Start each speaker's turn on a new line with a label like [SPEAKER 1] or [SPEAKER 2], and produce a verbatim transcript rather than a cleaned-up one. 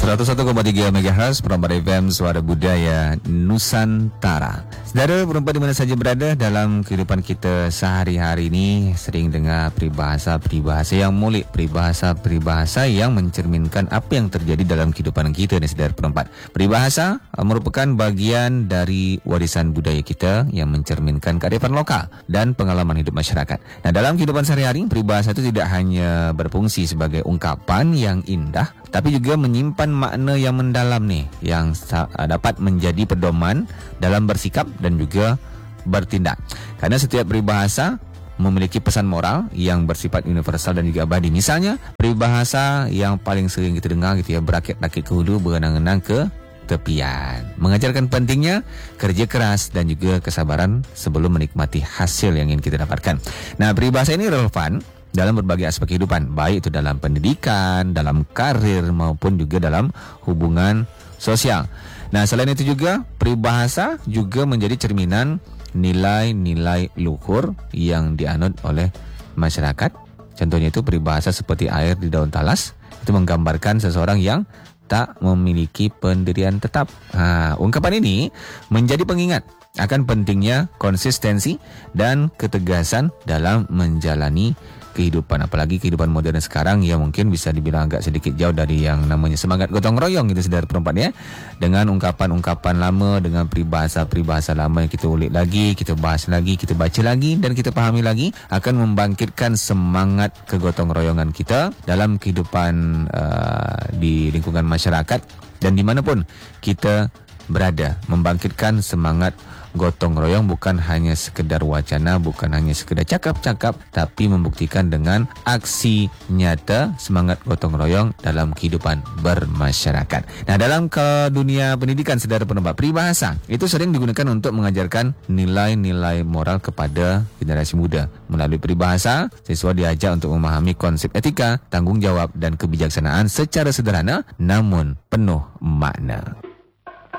[SPEAKER 1] seratus satu koma tiga megahertz Perempat F M Suara Budaya Nusantara. Saudara perempat di mana saja berada dalam kehidupan kita sehari-hari ini sering dengar peribahasa-peribahasa yang mulik, peribahasa-peribahasa yang mencerminkan apa yang terjadi dalam kehidupan kita ni saudara perempat. Peribahasa merupakan bagian dari warisan budaya kita yang mencerminkan kearifan lokal dan pengalaman hidup masyarakat. Nah, dalam kehidupan sehari-hari, peribahasa itu tidak hanya berfungsi sebagai ungkapan yang indah, tapi juga menyimpan makna yang mendalam nih, yang dapat menjadi pedoman dalam bersikap dan juga bertindak. Karena setiap peribahasa memiliki pesan moral yang bersifat universal dan juga abadi. Misalnya, peribahasa yang paling sering kita dengar gitu ya, berakit-rakit ke hulu, berenang-renang ke tepian, mengajarkan pentingnya kerja keras dan juga kesabaran sebelum menikmati hasil yang ingin kita dapatkan. Nah, peribahasa ini relevan dalam berbagai aspek kehidupan, baik itu dalam pendidikan, dalam karir maupun juga dalam hubungan sosial. Nah, selain itu juga peribahasa juga menjadi cerminan nilai-nilai luhur yang dianut oleh masyarakat. Contohnya itu peribahasa seperti air di daun talas, itu menggambarkan seseorang yang tak memiliki pendirian tetap. Ha, ungkapan ini menjadi pengingat akan pentingnya konsistensi dan ketegasan dalam menjalani kehidupan, apalagi kehidupan modern sekarang yang mungkin bisa dibilang agak sedikit jauh dari yang namanya semangat gotong royong gitu saudara perempat ya. Dengan ungkapan-ungkapan lama, dengan peribahasa-peribahasa lama yang kita ulik lagi, kita bahas lagi, kita baca lagi dan kita pahami lagi, akan membangkitkan semangat kegotong royongan kita dalam kehidupan uh, di lingkungan masyarakat dan dimanapun kita berada. Membangkitkan semangat gotong royong bukan hanya sekedar wacana, bukan hanya sekedar cakap-cakap, tapi membuktikan dengan aksi nyata semangat gotong royong dalam kehidupan bermasyarakat. Nah, dalam ke dunia pendidikan saudara penempat, peribahasa itu sering digunakan untuk mengajarkan nilai-nilai moral kepada generasi muda. Melalui peribahasa, siswa diajak untuk memahami konsep etika, tanggung jawab dan kebijaksanaan secara sederhana namun penuh makna.